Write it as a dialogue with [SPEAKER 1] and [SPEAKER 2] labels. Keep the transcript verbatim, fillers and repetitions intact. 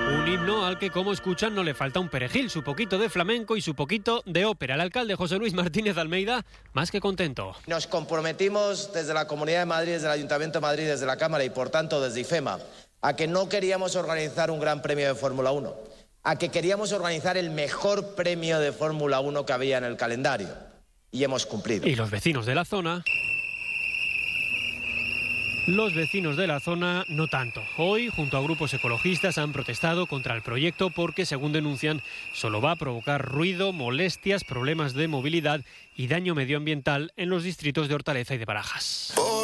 [SPEAKER 1] Un himno al que, como escuchan, no le falta un perejil, su poquito de flamenco y su poquito de ópera. El alcalde José Luis Martínez Almeida, más que contento.
[SPEAKER 2] Nos comprometimos desde la Comunidad de Madrid, desde el Ayuntamiento de Madrid, desde la Cámara y, por tanto, desde IFEMA, a que no queríamos organizar un gran premio de Fórmula uno, a que queríamos organizar el mejor premio de Fórmula uno que había en el calendario. Y hemos cumplido.
[SPEAKER 1] Y los vecinos de la zona... Los vecinos de la zona no tanto. Hoy, junto a grupos ecologistas, han protestado contra el proyecto porque, según denuncian, solo va a provocar ruido, molestias, problemas de movilidad y daño medioambiental en los distritos de Hortaleza y de Barajas.